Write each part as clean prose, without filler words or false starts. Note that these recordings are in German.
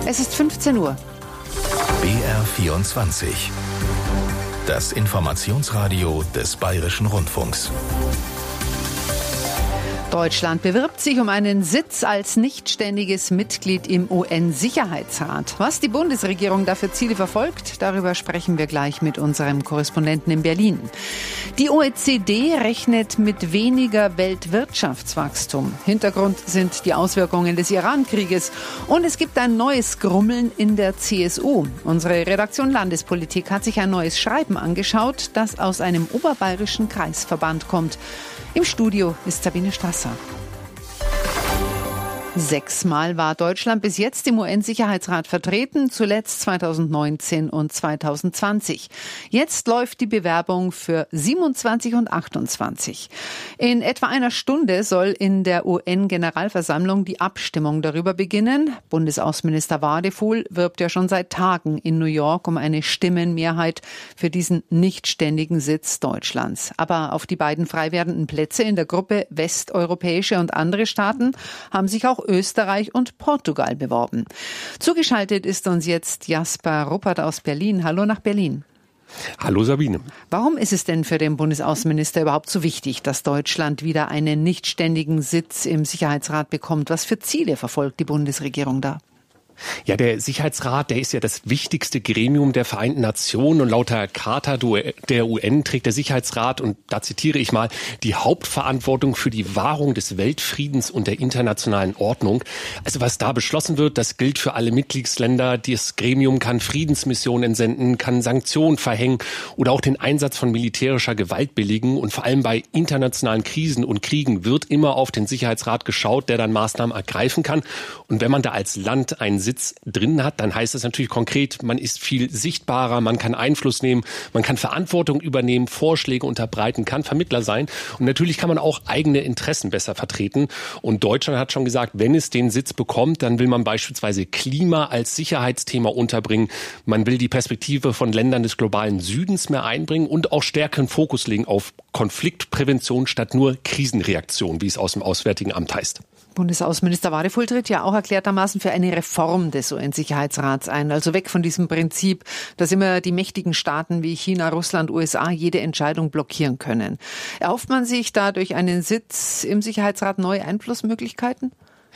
Es ist 15 Uhr. BR24. Das Informationsradio des Bayerischen Rundfunks. Deutschland bewirbt sich um einen Sitz als nichtständiges Mitglied im UN-Sicherheitsrat. Was die Bundesregierung da für Ziele verfolgt, darüber sprechen wir gleich mit unserem Korrespondenten in Berlin. Die OECD rechnet mit weniger Weltwirtschaftswachstum. Hintergrund sind die Auswirkungen des Iran-Krieges. Und es gibt ein neues Grummeln in der CSU. Unsere Redaktion Landespolitik hat sich ein neues Schreiben angeschaut, das aus einem oberbayerischen Kreisverband kommt. Im Studio ist Sabine Strasser. 6-mal war Deutschland bis jetzt im UN-Sicherheitsrat vertreten, zuletzt 2019 und 2020. Jetzt läuft die Bewerbung für 27 und 28. In etwa einer Stunde soll in der UN-Generalversammlung die Abstimmung darüber beginnen. Bundesaußenminister Wadefuhl wirbt ja schon seit Tagen in New York um eine Stimmenmehrheit für diesen nichtständigen Sitz Deutschlands. Aber auf die beiden frei werdenden Plätze in der Gruppe westeuropäische und andere Staaten haben sich auch Österreich und Portugal beworben. Zugeschaltet ist uns jetzt Jasper Ruppert aus Berlin. Hallo nach Berlin. Hallo Sabine. Warum ist es denn für den Bundesaußenminister überhaupt so wichtig, dass Deutschland wieder einen nichtständigen Sitz im Sicherheitsrat bekommt? Was für Ziele verfolgt die Bundesregierung da? Ja, der Sicherheitsrat, der ist ja das wichtigste Gremium der Vereinten Nationen und laut der Charta der UN trägt der Sicherheitsrat, und da zitiere ich mal, die Hauptverantwortung für die Wahrung des Weltfriedens und der internationalen Ordnung. Also was da beschlossen wird, das gilt für alle Mitgliedsländer. Das Gremium kann Friedensmissionen entsenden, kann Sanktionen verhängen oder auch den Einsatz von militärischer Gewalt billigen, und vor allem bei internationalen Krisen und Kriegen wird immer auf den Sicherheitsrat geschaut, der dann Maßnahmen ergreifen kann. Und wenn man da als Land einen Sitz drin hat, dann heißt das natürlich konkret, man ist viel sichtbarer, man kann Einfluss nehmen, man kann Verantwortung übernehmen, Vorschläge unterbreiten, kann Vermittler sein, und natürlich kann man auch eigene Interessen besser vertreten. Und Deutschland hat schon gesagt, wenn es den Sitz bekommt, dann will man beispielsweise Klima als Sicherheitsthema unterbringen, man will die Perspektive von Ländern des globalen Südens mehr einbringen und auch stärkeren Fokus legen auf Konfliktprävention statt nur Krisenreaktion, wie es aus dem Auswärtigen Amt heißt. Bundesaußenminister Wadefuhl tritt ja auch erklärtermaßen für eine Reform des UN-Sicherheitsrats ein. Also weg von diesem Prinzip, dass immer die mächtigen Staaten wie China, Russland, USA jede Entscheidung blockieren können. Erhofft man sich da durch einen Sitz im Sicherheitsrat neue Einflussmöglichkeiten?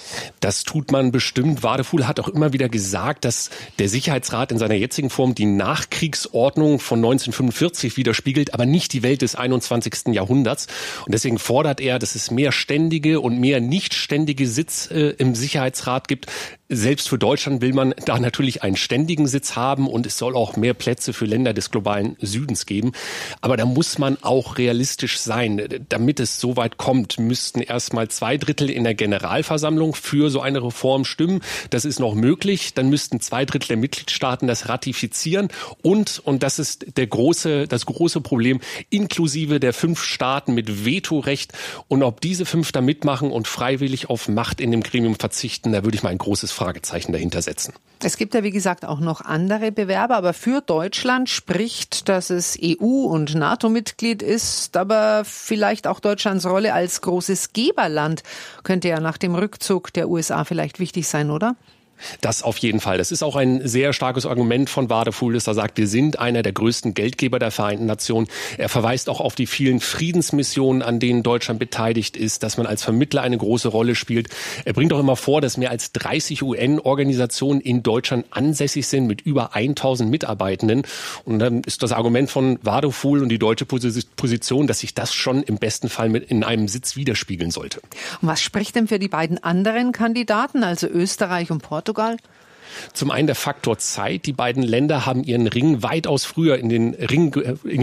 Das tut man bestimmt. Wadefuhl hat auch immer wieder gesagt, dass der Sicherheitsrat in seiner jetzigen Form die Nachkriegsordnung von 1945 widerspiegelt, aber nicht die Welt des 21. Jahrhunderts. Und deswegen fordert er, dass es mehr ständige und mehr nichtständige Sitz im Sicherheitsrat gibt. Selbst für Deutschland will man da natürlich einen ständigen Sitz haben, und es soll auch mehr Plätze für Länder des globalen Südens geben. Aber da muss man auch realistisch sein. Damit es so weit kommt, müssten erstmal 2/3 in der Generalversammlung für so eine Reform stimmen. Das ist noch möglich. Dann müssten 2/3 der Mitgliedstaaten das ratifizieren. Und das ist das große Problem, inklusive der 5 Staaten mit Vetorecht. Und ob diese 5 da mitmachen und freiwillig auf Macht in dem Gremium verzichten, da würde ich mal ein großes Fragezeichen dahinter setzen. Es gibt ja, wie gesagt, auch noch andere Bewerber, aber für Deutschland spricht, dass es EU- und NATO-Mitglied ist, aber vielleicht auch Deutschlands Rolle als großes Geberland könnte ja nach dem Rückzug der USA vielleicht wichtig sein, oder? Das auf jeden Fall. Das ist auch ein sehr starkes Argument von Wadefuhl, dass er sagt, wir sind einer der größten Geldgeber der Vereinten Nationen. Er verweist auch auf die vielen Friedensmissionen, an denen Deutschland beteiligt ist, dass man als Vermittler eine große Rolle spielt. Er bringt auch immer vor, dass mehr als 30 UN-Organisationen in Deutschland ansässig sind mit über 1000 Mitarbeitenden. Und dann ist das Argument von Wadefuhl und die deutsche Position, dass sich das schon im besten Fall in einem Sitz widerspiegeln sollte. Und was spricht denn für die beiden anderen Kandidaten, also Österreich und Portugal? Zum einen der Faktor Zeit. Die beiden Länder haben ihren Hut weitaus früher in den Ring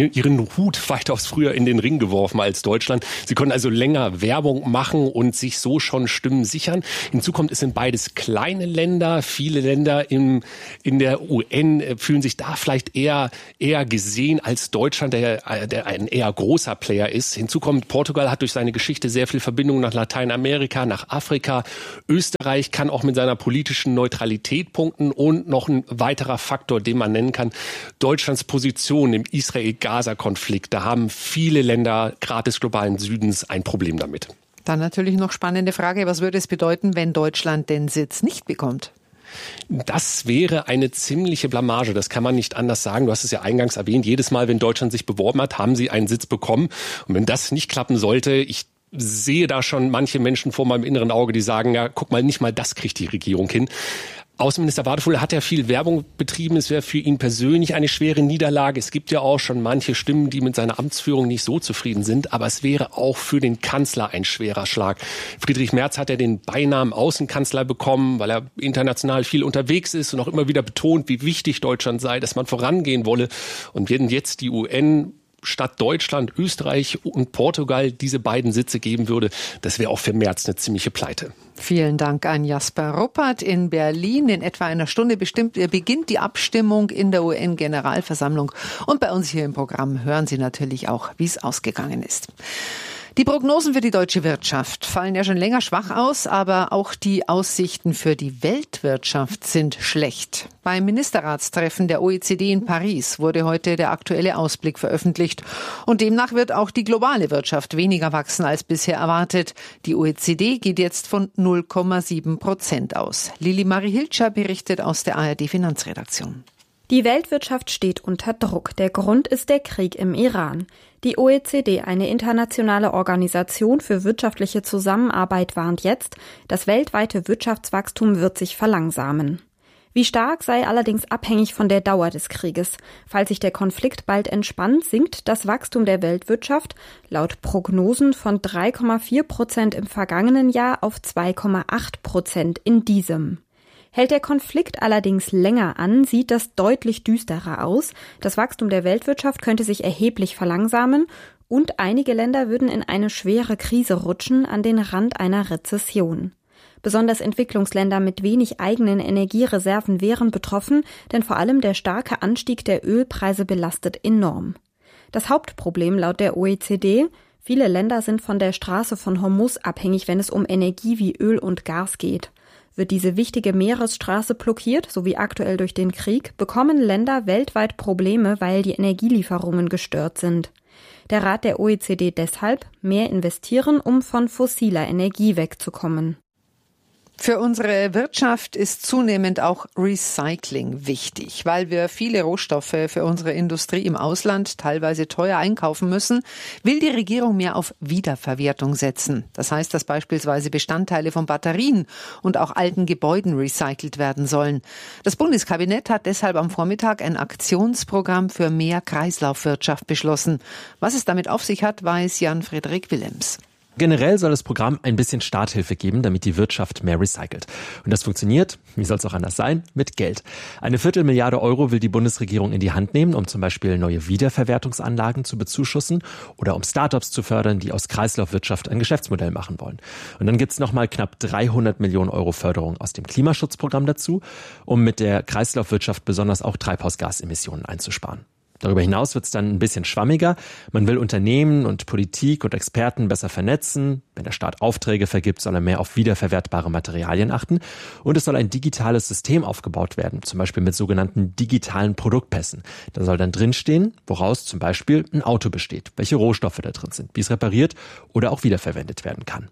geworfen als Deutschland. Sie konnten also länger Werbung machen und sich so schon Stimmen sichern. Hinzu kommt, es sind beides kleine Länder. Viele Länder in der UN fühlen sich da vielleicht eher gesehen als Deutschland, der ein eher großer Player ist. Hinzu kommt, Portugal hat durch seine Geschichte sehr viel Verbindung nach Lateinamerika, nach Afrika. Österreich kann auch mit seiner politischen Neutralität punkten, und noch ein weiterer Faktor, den man nennen kann, Deutschlands Position im Israel-Gaza-Konflikt. Da haben viele Länder, gerade des globalen Südens, ein Problem damit. Dann natürlich noch spannende Frage, was würde es bedeuten, wenn Deutschland den Sitz nicht bekommt? Das wäre eine ziemliche Blamage, das kann man nicht anders sagen. Du hast es ja eingangs erwähnt, jedes Mal, wenn Deutschland sich beworben hat, haben sie einen Sitz bekommen. Und wenn das nicht klappen sollte, ich sehe da schon manche Menschen vor meinem inneren Auge, die sagen, ja, guck mal, nicht mal das kriegt die Regierung hin. Außenminister Wadefuhl hat ja viel Werbung betrieben. Es wäre für ihn persönlich eine schwere Niederlage. Es gibt ja auch schon manche Stimmen, die mit seiner Amtsführung nicht so zufrieden sind. Aber es wäre auch für den Kanzler ein schwerer Schlag. Friedrich Merz hat ja den Beinamen Außenkanzler bekommen, weil er international viel unterwegs ist und auch immer wieder betont, wie wichtig Deutschland sei, dass man vorangehen wolle. Und wenn jetzt die UN statt Deutschland, Österreich und Portugal diese beiden Sitze geben würde, das wäre auch für Merz eine ziemliche Pleite. Vielen Dank an Jasper Ruppert in Berlin. In etwa einer Stunde beginnt die Abstimmung in der UN-Generalversammlung. Und bei uns hier im Programm hören Sie natürlich auch, wie es ausgegangen ist. Die Prognosen für die deutsche Wirtschaft fallen ja schon länger schwach aus, aber auch die Aussichten für die Weltwirtschaft sind schlecht. Beim Ministerratstreffen der OECD in Paris wurde heute der aktuelle Ausblick veröffentlicht. Und demnach wird auch die globale Wirtschaft weniger wachsen als bisher erwartet. Die OECD geht jetzt von 0,7% aus. Lili Marie Hilscher berichtet aus der ARD-Finanzredaktion. Die Weltwirtschaft steht unter Druck. Der Grund ist der Krieg im Iran. Die OECD, eine internationale Organisation für wirtschaftliche Zusammenarbeit, warnt jetzt, das weltweite Wirtschaftswachstum wird sich verlangsamen. Wie stark sei allerdings abhängig von der Dauer des Krieges. Falls sich der Konflikt bald entspannt, sinkt das Wachstum der Weltwirtschaft laut Prognosen von 3,4% im vergangenen Jahr auf 2,8% in diesem. Hält der Konflikt allerdings länger an, sieht das deutlich düsterer aus. Das Wachstum der Weltwirtschaft könnte sich erheblich verlangsamen und einige Länder würden in eine schwere Krise rutschen, an den Rand einer Rezession. Besonders Entwicklungsländer mit wenig eigenen Energiereserven wären betroffen, denn vor allem der starke Anstieg der Ölpreise belastet enorm. Das Hauptproblem laut der OECD: viele Länder sind von der Straße von Hormuz abhängig, wenn es um Energie wie Öl und Gas geht. Wird diese wichtige Meeresstraße blockiert, so wie aktuell durch den Krieg, bekommen Länder weltweit Probleme, weil die Energielieferungen gestört sind. Der Rat der OECD deshalb: mehr investieren, um von fossiler Energie wegzukommen. Für unsere Wirtschaft ist zunehmend auch Recycling wichtig, weil wir viele Rohstoffe für unsere Industrie im Ausland teilweise teuer einkaufen müssen, will die Regierung mehr auf Wiederverwertung setzen. Das heißt, dass beispielsweise Bestandteile von Batterien und auch alten Gebäuden recycelt werden sollen. Das Bundeskabinett hat deshalb am Vormittag ein Aktionsprogramm für mehr Kreislaufwirtschaft beschlossen. Was es damit auf sich hat, weiß Jan-Frederik Willems. Generell soll das Programm ein bisschen Starthilfe geben, damit die Wirtschaft mehr recycelt. Und das funktioniert, wie soll es auch anders sein, mit Geld. 250 Milliarden Euro will die Bundesregierung in die Hand nehmen, um zum Beispiel neue Wiederverwertungsanlagen zu bezuschussen oder um Startups zu fördern, die aus Kreislaufwirtschaft ein Geschäftsmodell machen wollen. Und dann gibt's nochmal knapp 300 Millionen Euro Förderung aus dem Klimaschutzprogramm dazu, um mit der Kreislaufwirtschaft besonders auch Treibhausgasemissionen einzusparen. Darüber hinaus wird es dann ein bisschen schwammiger. Man will Unternehmen und Politik und Experten besser vernetzen. Wenn der Staat Aufträge vergibt, soll er mehr auf wiederverwertbare Materialien achten. Und es soll ein digitales System aufgebaut werden, zum Beispiel mit sogenannten digitalen Produktpässen. Da soll dann drinstehen, woraus zum Beispiel ein Auto besteht, welche Rohstoffe da drin sind, wie es repariert oder auch wiederverwendet werden kann.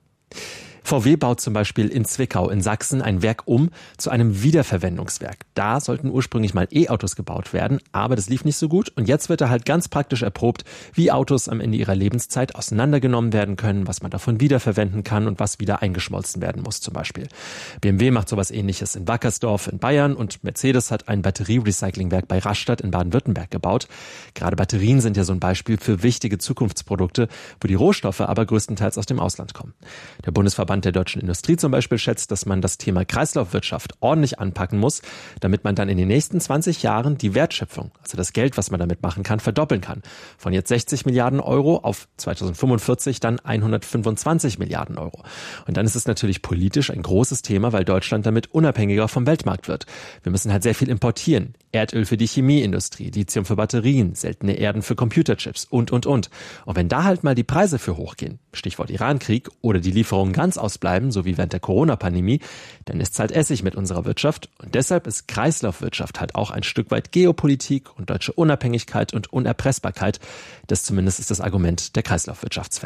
VW baut zum Beispiel in Zwickau in Sachsen ein Werk zu einem Wiederverwendungswerk. Da sollten ursprünglich mal E-Autos gebaut werden, aber das lief nicht so gut. Und jetzt wird da halt ganz praktisch erprobt, wie Autos am Ende ihrer Lebenszeit auseinandergenommen werden können, was man davon wiederverwenden kann und was wieder eingeschmolzen werden muss zum Beispiel. BMW macht sowas Ähnliches in Wackersdorf in Bayern und Mercedes hat ein Batterierecyclingwerk bei Rastatt in Baden-Württemberg gebaut. Gerade Batterien sind ja so ein Beispiel für wichtige Zukunftsprodukte, wo die Rohstoffe aber größtenteils aus dem Ausland kommen. Der Bundesverband der deutschen Industrie zum Beispiel schätzt, dass man das Thema Kreislaufwirtschaft ordentlich anpacken muss, damit man dann in den nächsten 20 Jahren die Wertschöpfung, also das Geld, was man damit machen kann, verdoppeln kann. Von jetzt 60 Milliarden Euro auf 2045 dann 125 Milliarden Euro. Und dann ist es natürlich politisch ein großes Thema, weil Deutschland damit unabhängiger vom Weltmarkt wird. Wir müssen halt sehr viel importieren. Erdöl für die Chemieindustrie, Lithium für Batterien, seltene Erden für Computerchips und. Und wenn da halt mal die Preise für hochgehen, Stichwort Irankrieg, oder die Lieferungen ganz ausbleiben, so wie während der Corona-Pandemie, dann ist's halt Essig mit unserer Wirtschaft. Und deshalb ist Kreislaufwirtschaft halt auch ein Stück weit Geopolitik und deutsche Unabhängigkeit und Unerpressbarkeit. Das zumindest ist das Argument der Kreislaufwirtschaftsfans.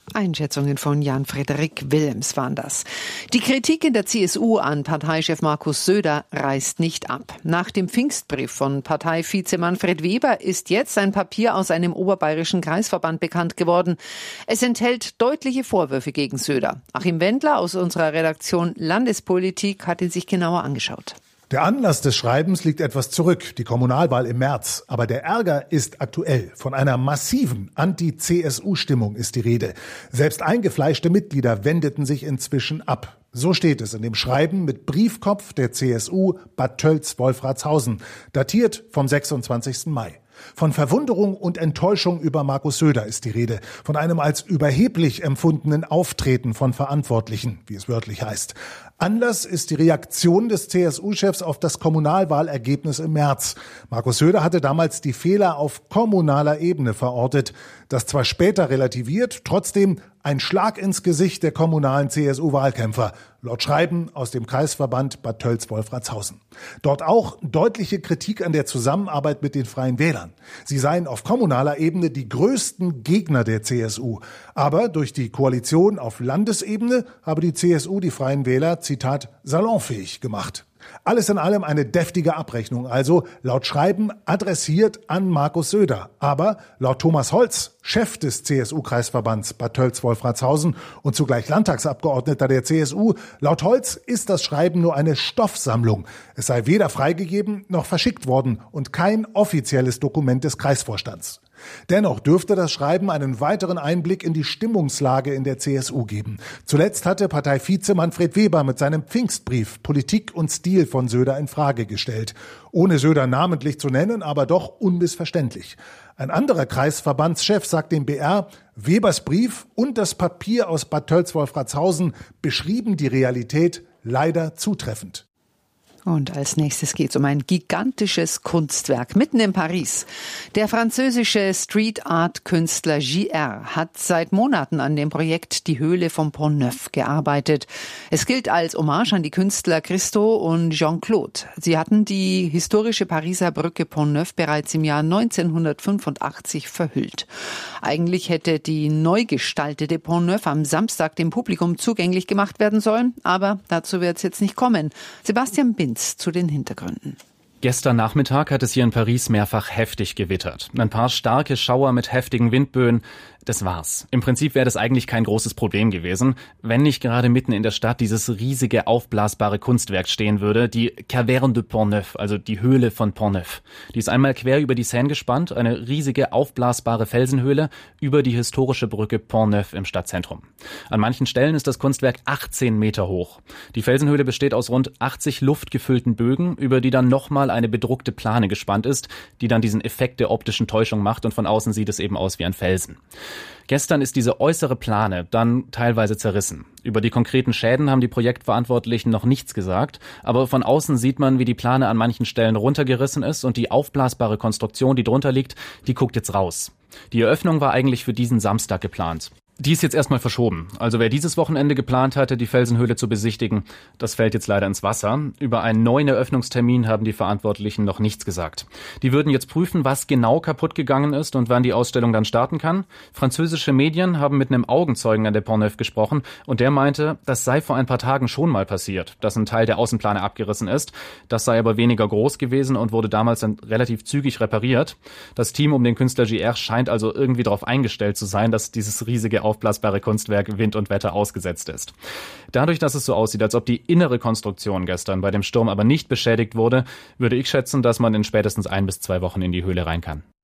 Einschätzungen von Jan-Frederik Willems waren das. Die Kritik in der CSU an Parteichef Markus Söder reißt nicht ab. Nach dem Pfingstbrief von Parteivize Manfred Weber ist jetzt ein Papier aus einem oberbayerischen Kreisverband bekannt geworden. Es enthält deutliche Vorwürfe gegen Söder. Achim Wendler aus unserer Redaktion Landespolitik hat ihn sich genauer angeschaut. Der Anlass des Schreibens liegt etwas zurück, die Kommunalwahl im März. Aber der Ärger ist aktuell. Von einer massiven Anti-CSU-Stimmung ist die Rede. Selbst eingefleischte Mitglieder wendeten sich inzwischen ab. So steht es in dem Schreiben mit Briefkopf der CSU Bad Tölz-Wolfratshausen, datiert vom 26. Mai. Von Verwunderung und Enttäuschung über Markus Söder ist die Rede, von einem als überheblich empfundenen Auftreten von Verantwortlichen, wie es wörtlich heißt. Anlass ist die Reaktion des CSU-Chefs auf das Kommunalwahlergebnis im März. Markus Söder hatte damals die Fehler auf kommunaler Ebene verortet. Das zwar später relativiert, trotzdem ein Schlag ins Gesicht der kommunalen CSU-Wahlkämpfer, laut Schreiben aus dem Kreisverband Bad Tölz-Wolfratshausen. Dort auch deutliche Kritik an der Zusammenarbeit mit den Freien Wählern. Sie seien auf kommunaler Ebene die größten Gegner der CSU. Aber durch die Koalition auf Landesebene habe die CSU die Freien Wähler, Zitat, salonfähig gemacht. Alles in allem eine deftige Abrechnung, also laut Schreiben adressiert an Markus Söder. Aber laut Thomas Holz, Chef des CSU-Kreisverbands Bad Tölz-Wolfratshausen und zugleich Landtagsabgeordneter der CSU, laut Holz ist das Schreiben nur eine Stoffsammlung. Es sei weder freigegeben noch verschickt worden und kein offizielles Dokument des Kreisvorstands. Dennoch dürfte das Schreiben einen weiteren Einblick in die Stimmungslage in der CSU geben. Zuletzt hatte Parteivize Manfred Weber mit seinem Pfingstbrief Politik und Stil von Söder in Frage gestellt. Ohne Söder namentlich zu nennen, aber doch unmissverständlich. Ein anderer Kreisverbandschef sagt dem BR, Webers Brief und das Papier aus Bad Tölz-Wolfratshausen beschrieben die Realität leider zutreffend. Und als nächstes geht es um ein gigantisches Kunstwerk mitten in Paris. Der französische Street-Art-Künstler JR hat seit Monaten an dem Projekt Die Höhle von Pont-Neuf gearbeitet. Es gilt als Hommage an die Künstler Christo und Jean-Claude. Sie hatten die historische Pariser Brücke Pont-Neuf bereits im Jahr 1985 verhüllt. Eigentlich hätte die neu gestaltete Pont-Neuf am Samstag dem Publikum zugänglich gemacht werden sollen, aber dazu wird es jetzt nicht kommen. Sebastian Binz zu den Hintergründen. Gestern Nachmittag hat es hier in Paris mehrfach heftig gewittert. Ein paar starke Schauer mit heftigen Windböen. Das war's. Im Prinzip wäre das eigentlich kein großes Problem gewesen, wenn nicht gerade mitten in der Stadt dieses riesige aufblasbare Kunstwerk stehen würde, die Caverne de Pont-Neuf, also die Höhle von Pont-Neuf. Die ist einmal quer über die Seine gespannt, eine riesige aufblasbare Felsenhöhle über die historische Brücke Pont-Neuf im Stadtzentrum. An manchen Stellen ist das Kunstwerk 18 Meter hoch. Die Felsenhöhle besteht aus rund 80 luftgefüllten Bögen, über die dann nochmal eine bedruckte Plane gespannt ist, die dann diesen Effekt der optischen Täuschung macht und von außen sieht es eben aus wie ein Felsen. Gestern ist diese äußere Plane dann teilweise zerrissen. Über die konkreten Schäden haben die Projektverantwortlichen noch nichts gesagt, aber von außen sieht man, wie die Plane an manchen Stellen runtergerissen ist und die aufblasbare Konstruktion, die drunter liegt, die guckt jetzt raus. Die Eröffnung war eigentlich für diesen Samstag geplant. Die ist jetzt erstmal verschoben. Also wer dieses Wochenende geplant hatte, die Felsenhöhle zu besichtigen, das fällt jetzt leider ins Wasser. Über einen neuen Eröffnungstermin haben die Verantwortlichen noch nichts gesagt. Die würden jetzt prüfen, was genau kaputt gegangen ist und wann die Ausstellung dann starten kann. Französische Medien haben mit einem Augenzeugen an der Pont-Neuf gesprochen und der meinte, das sei vor ein paar Tagen schon mal passiert, dass ein Teil der Außenplane abgerissen ist. Das sei aber weniger groß gewesen und wurde damals dann relativ zügig repariert. Das Team um den Künstler JR scheint also irgendwie darauf eingestellt zu sein, dass dieses riesige aufblasbare Kunstwerk Wind und Wetter ausgesetzt ist. Dadurch, dass es so aussieht, als ob die innere Konstruktion gestern bei dem Sturm aber nicht beschädigt wurde, würde ich schätzen, dass man in spätestens 1 bis 2 Wochen in die Höhle rein kann.